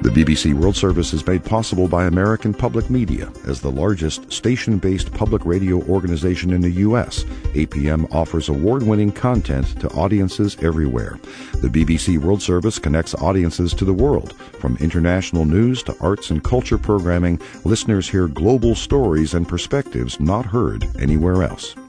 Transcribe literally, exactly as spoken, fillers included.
The B B C World Service is made possible by American Public Media. As the largest station-based public radio organization in the U S, A P M offers award-winning content to audiences everywhere. The B B C World Service connects audiences to the world. From international news to arts and culture programming, listeners hear global stories and perspectives not heard anywhere else.